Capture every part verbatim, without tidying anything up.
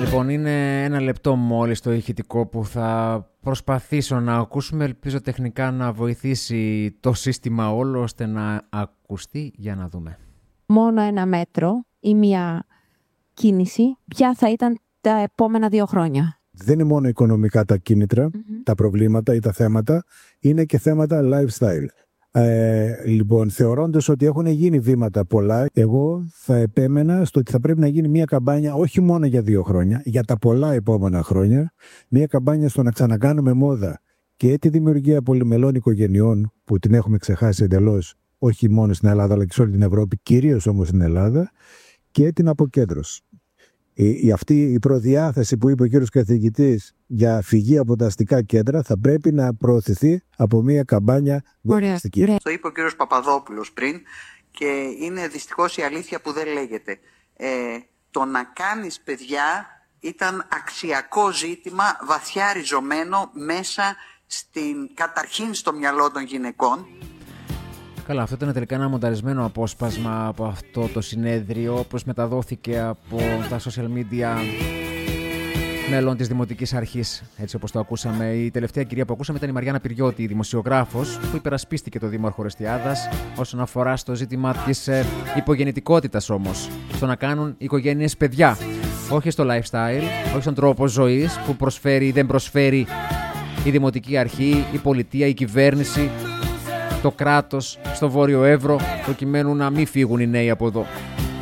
Λοιπόν, είναι ένα λεπτό μόλις το ηχητικό που θα προσπαθήσω να ακούσουμε. Ελπίζω τεχνικά να βοηθήσει το σύστημα όλο ώστε να ακουστεί, για να δούμε. Μόνο ένα μέτρο ή μια κίνηση, ποια θα ήταν τα επόμενα δύο χρόνια? Δεν είναι μόνο οικονομικά τα κίνητρα, mm-hmm. τα προβλήματα ή τα θέματα, είναι και θέματα lifestyle. Ε, λοιπόν, θεωρώντας ότι έχουν γίνει βήματα πολλά, εγώ θα επέμενα στο ότι θα πρέπει να γίνει μια καμπάνια όχι μόνο για δύο χρόνια, για τα πολλά επόμενα χρόνια, μια καμπάνια στο να ξανακάνουμε μόδα και τη δημιουργία πολυμελών οικογενειών που την έχουμε ξεχάσει εντελώς, όχι μόνο στην Ελλάδα αλλά και σε όλη την Ευρώπη, κυρίως όμως στην Ελλάδα, και την αποκέντρωση. Η, η, αυτή η προδιάθεση που είπε ο κύριος καθηγητής για φυγή από τα αστικά κέντρα θα πρέπει να προωθηθεί από μια καμπάνια βοηθητική. Το είπε ο κύριος Παπαδόπουλος πριν και είναι δυστυχώς η αλήθεια που δεν λέγεται. Ε, το να κάνεις παιδιά ήταν αξιακό ζήτημα, βαθιά ριζωμένο μέσα στην, καταρχήν στο μυαλό των γυναικών. Καλά, αυτό ήταν τελικά ένα μονταρισμένο απόσπασμα από αυτό το συνέδριο, όπως μεταδόθηκε από τα social media μέλων της Δημοτικής Αρχής, έτσι όπως το ακούσαμε. Η τελευταία κυρία που ακούσαμε ήταν η Μαριάννα Πυριώτη, η δημοσιογράφος, που υπερασπίστηκε το Δήμαρχο Ορεστιάδας όσον αφορά στο ζήτημα της ε, υπογεννητικότητας όμως, στο να κάνουν οικογένειες παιδιά. Όχι στο lifestyle, όχι στον τρόπο ζωής που προσφέρει ή δεν προσφέρει η Δημοτική Αρχή, η πολιτεία, η κυβέρνηση, το κράτος στο Βόρειο Εύρο, προκειμένου να μην φύγουν οι νέοι από εδώ.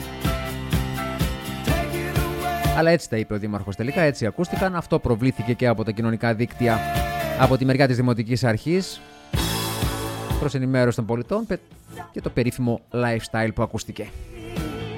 Αλλά έτσι τα είπε ο Δήμαρχος τελικά, έτσι ακούστηκαν. Αυτό προβλήθηκε και από τα κοινωνικά δίκτυα από τη μεριά της Δημοτικής Αρχής προς ενημέρωση των πολιτών και το περίφημο lifestyle που ακούστηκε.